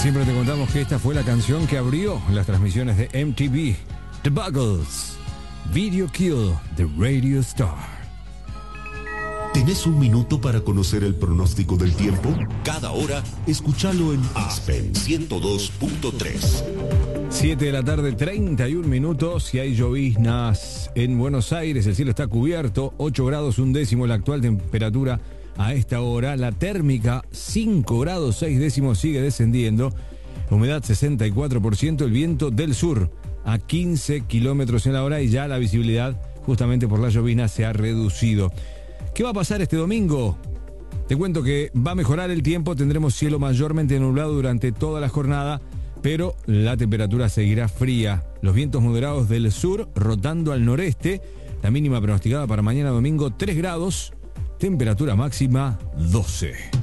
Siempre te contamos que esta fue la canción que abrió las transmisiones de MTV, The Buggles, Video Kill, The Radio Star. ¿Tenés un minuto para conocer el pronóstico del tiempo? Cada hora, escúchalo en Aspen 102.3. 7 de la tarde, 31 minutos, y hay lloviznas en Buenos Aires, el cielo está cubierto, 8 grados 1 décimo la actual temperatura a esta hora, la térmica 5 grados 6 décimos sigue descendiendo, la humedad 64%, el viento del sur a 15 kilómetros en la hora y ya la visibilidad justamente por la llovizna se ha reducido. ¿Qué va a pasar este domingo? Te cuento que va a mejorar el tiempo, tendremos cielo mayormente nublado durante toda la jornada, pero la temperatura seguirá fría. Los vientos moderados del sur rotando al noreste, la mínima pronosticada para mañana domingo 3 grados, temperatura máxima 12.